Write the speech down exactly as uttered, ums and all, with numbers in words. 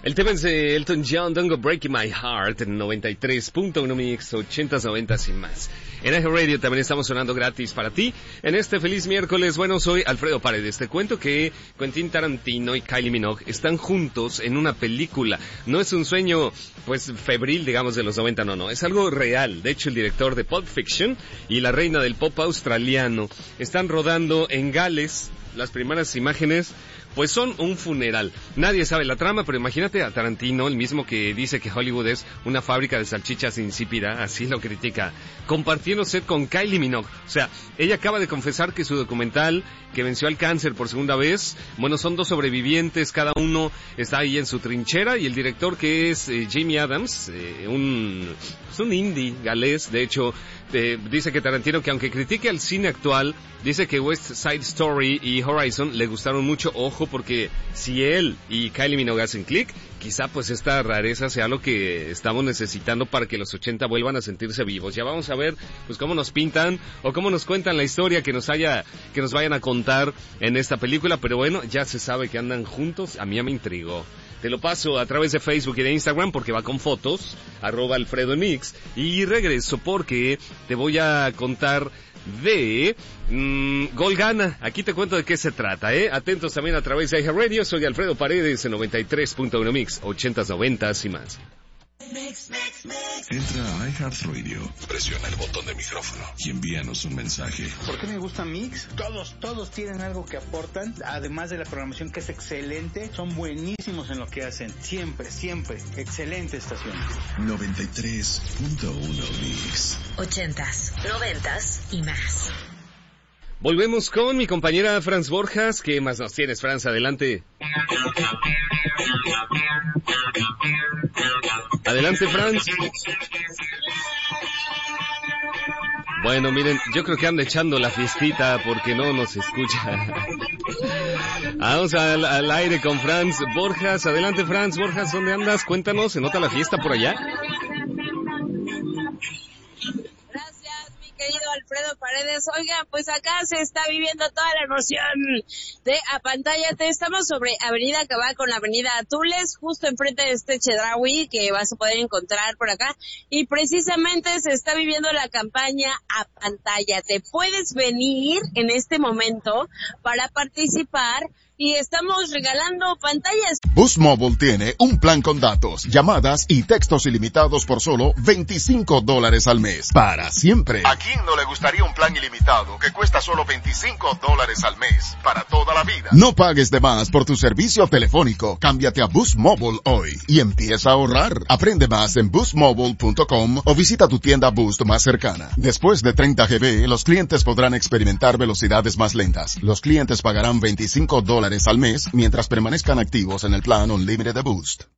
El tema es de Elton John, Don't Go Breaking My Heart, en noventa y tres punto uno Mix, ochentas, noventas y más. En Eje Radio también estamos sonando gratis para ti. En este feliz miércoles, bueno, soy Alfredo Paredes. Te cuento que Quentin Tarantino y Kylie Minogue están juntos en una película. No es un sueño, pues, febril, digamos, de los noventa, no, no. Es algo real. De hecho, el director de Pulp Fiction y la reina del pop australiano están rodando en Gales. Las primeras imágenes, pues son un funeral. Nadie sabe la trama, pero imagínate a Tarantino, el mismo que dice que Hollywood es una fábrica de salchichas insípida, así lo critica, compartiendo set con Kylie Minogue. O sea, ella acaba de confesar que su documental, que venció al cáncer por segunda vez, bueno, son dos sobrevivientes, cada uno está ahí en su trinchera, y el director, que es eh, Jamie Adams, eh, un, es un indie galés, de hecho, eh, dice que Tarantino, que aunque critique al cine actual, dice que West Side Story y Horizon le gustaron mucho. Ojo, porque si él y Kylie Minogue hacen click, quizá pues esta rareza sea lo que estamos necesitando para que los ochenta vuelvan a sentirse vivos. Ya vamos a ver pues cómo nos pintan o cómo nos cuentan la historia que nos haya, que nos vayan a contar en esta película, pero bueno, ya se sabe que andan juntos. A mí ya me intrigó. Te lo paso a través de Facebook y de Instagram porque va con fotos, arroba Alfredo Mix, y regreso porque te voy a contar de mmm, Gol Gana. Aquí te cuento de qué se trata, ¿eh? Atentos también a través de iHeartRadio. Soy Alfredo Paredes en noventa y tres punto uno Mix, ochentas, noventas y más. Mix, mix, mix. Entra a iHeartRadio, presiona el botón de micrófono y envíanos un mensaje. ¿Por qué me gusta Mix? Todos, todos tienen algo que aportan, además de la programación que es excelente, son buenísimos en lo que hacen, siempre, siempre, excelente estación. noventa y tres punto uno Mix. Ochentas, noventas y más. Volvemos con mi compañera Franz Borjas. ¿Qué más nos tienes, Franz? Adelante. Adelante, Franz. Bueno, miren, yo creo que anda echando la fiestita porque no nos escucha. Vamos al, al aire con Franz Borjas. Adelante, Franz Borjas, ¿dónde andas? Cuéntanos, ¿se nota la fiesta por allá? Querido Alfredo Paredes, oiga, pues acá se está viviendo toda la emoción de Apantállate. Estamos sobre Avenida Cabá con la Avenida Tules, justo enfrente de este Chedraui que vas a poder encontrar por acá, y precisamente se está viviendo la campaña Apantállate. Puedes venir en este momento para participar y estamos regalando pantallas. Boost Mobile tiene un plan con datos, llamadas y textos ilimitados por solo veinticinco dólares al mes. Para siempre. ¿A quién no le gustaría un plan ilimitado que cuesta solo veinticinco dólares al mes? Para toda la vida. No pagues de más por tu servicio telefónico. Cámbiate a Boost Mobile hoy y empieza a ahorrar. Aprende más en boost mobile punto com o visita tu tienda Boost más cercana. Después de treinta gigabytes, los clientes podrán experimentar velocidades más lentas. Los clientes pagarán veinticinco dólares al mes mientras permanezcan activos en el plan Unlimited de Boost.